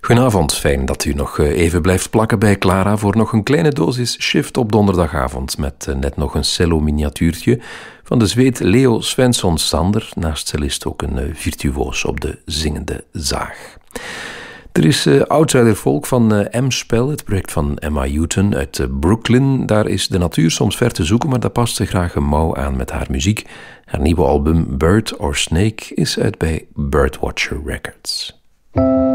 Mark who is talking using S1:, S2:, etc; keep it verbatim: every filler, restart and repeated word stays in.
S1: Goedenavond, fijn dat u nog even blijft plakken bij Clara voor nog een kleine dosis Shift op donderdagavond met net nog een cello-miniatuurtje van de Zweed Leo Svensson-Sander, naast cellist ook een virtuoos op de zingende zaag. Er is uh, outsiderfolk van uh, M-Spell, het project van Emma Houghton uit uh, Brooklyn. Daar is de natuur soms ver te zoeken, maar daar past ze graag een mouw aan met haar muziek. Haar nieuwe album Bird or Snake is uit bij Birdwatcher Records.